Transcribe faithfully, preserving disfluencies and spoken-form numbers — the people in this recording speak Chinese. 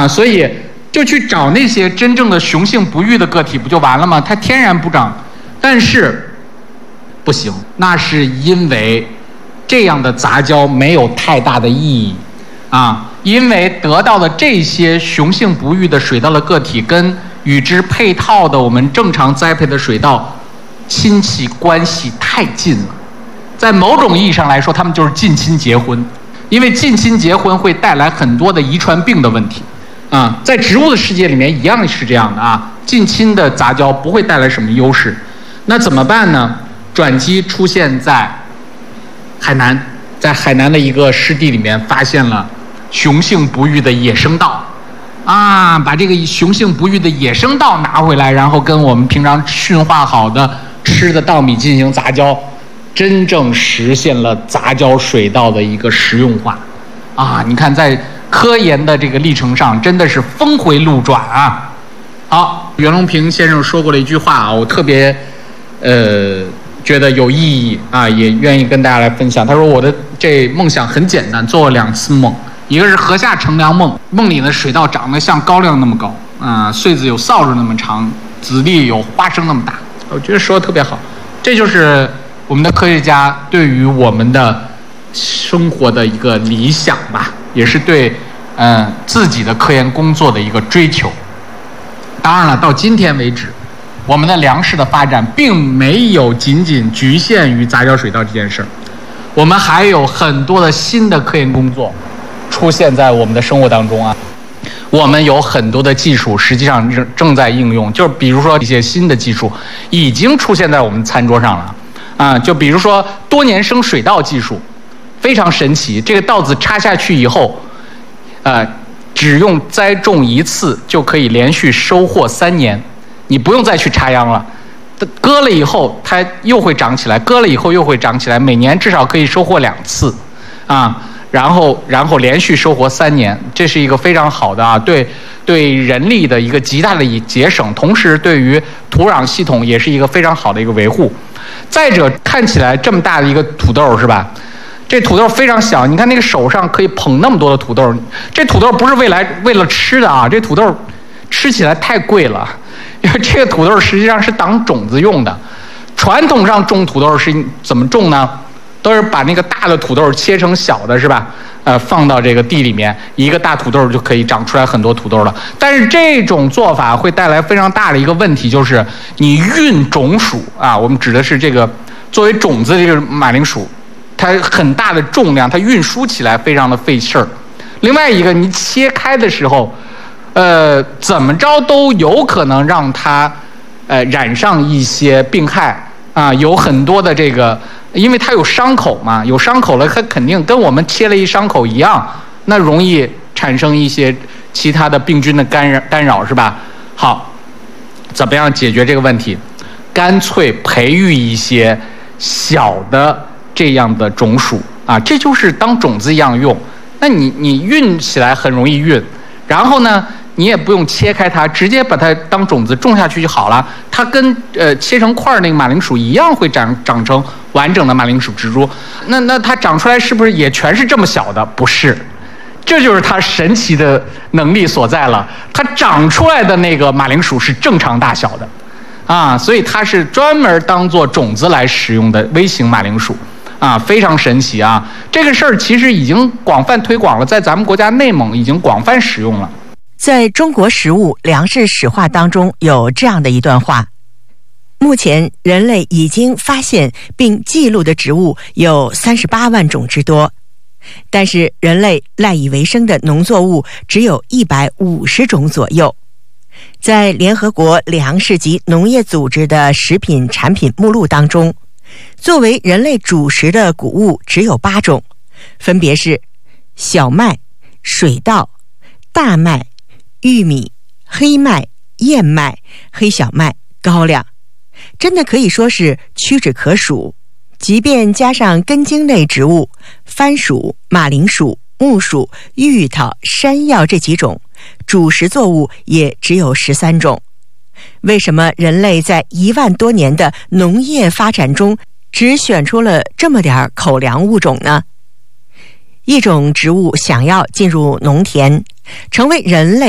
啊，所以就去找那些真正的雄性不育的个体不就完了吗？它天然不长，但是不行，那是因为这样的杂交没有太大的意义啊，因为得到的这些雄性不育的水稻的个体跟与之配套的我们正常栽培的水稻亲戚关系太近了，在某种意义上来说，他们就是近亲结婚，因为近亲结婚会带来很多的遗传病的问题啊，在植物的世界里面一样是这样的啊，近亲的杂交不会带来什么优势，那怎么办呢？转机出现在海南，在海南的一个湿地里面发现了雄性不育的野生稻，啊，把这个雄性不育的野生稻拿回来，然后跟我们平常驯化好的吃的稻米进行杂交，真正实现了杂交水稻的一个实用化，啊，你看在科研的这个历程上真的是峰回路转啊。好，袁隆平先生说过了一句话啊，我特别呃觉得有意义啊，也愿意跟大家来分享。他说我的这梦想很简单，做了两次梦，一个是禾下乘凉梦，梦里的水稻长得像高粱那么高啊，穗子有扫帚那么长，籽粒有花生那么大，我觉得说的特别好。这就是我们的科学家对于我们的生活的一个理想吧，也是对嗯、呃、自己的科研工作的一个追求。当然了，到今天为止，我们的粮食的发展并没有仅仅局限于杂交水稻这件事儿，我们还有很多的新的科研工作出现在我们的生活当中啊。我们有很多的技术实际上正在应用，就是比如说一些新的技术已经出现在我们餐桌上了啊，就比如说多年生水稻技术，非常神奇。这个稻子插下去以后，呃，只用栽种一次就可以连续收获三年，你不用再去插秧了。割了以后它又会长起来，割了以后又会长起来，每年至少可以收获两次，啊，然后然后连续收获三年，这是一个非常好的啊，对对人力的一个极大的节省，同时对于土壤系统也是一个非常好的一个维护。再者，看起来这么大的一个土豆是吧？这土豆非常小，你看那个手上可以捧那么多的土豆，这土豆不是为来为了吃的啊，这土豆吃起来太贵了，因为这个土豆实际上是当种子用的。传统上种土豆是怎么种呢？都是把那个大的土豆切成小的，是吧？呃，放到这个地里面，一个大土豆就可以长出来很多土豆了。但是这种做法会带来非常大的一个问题，就是你运种属啊，我们指的是这个作为种子的这个马铃薯，它很大的重量，它运输起来非常的费事儿。另外一个，你切开的时候，呃，怎么着都有可能让它呃染上一些病害啊，有很多的这个。因为它有伤口嘛，有伤口了，它肯定跟我们切了一伤口一样，那容易产生一些其他的病菌的干扰，干扰是吧？好，怎么样解决这个问题？干脆培育一些小的这样的种属啊，这就是当种子一样用。那你你运起来很容易运，然后呢？你也不用切开它，直接把它当种子种下去就好了。它跟呃切成块那个马铃薯一样，会长长成完整的马铃薯植株。那那它长出来是不是也全是这么小的？不是，这就是它神奇的能力所在了。它长出来的那个马铃薯是正常大小的，啊，所以它是专门当做种子来使用的微型马铃薯，啊，非常神奇啊！这个事儿其实已经广泛推广了，在咱们国家内蒙已经广泛使用了。 在中国食物粮食史话当中有这样的一段话：目前人类已经发现并记录的植物有三十八万种之多，但是人类赖以为生的农作物只有一百五十种左右。在联合国粮食及农业组织的食品产品目录当中，作为人类主食的谷物只有八种，分别是小麦、水稻、大麦、玉米、黑麦、燕麦、黑小麦、高粱，真的可以说是屈指可数。即便加上根茎类植物番薯、马铃薯、木薯、芋头、山药这几种，主食作物也只有十三种。为什么人类在一万多年的农业发展中只选出了这么点口粮物种呢？一种植物想要进入农田，成为人类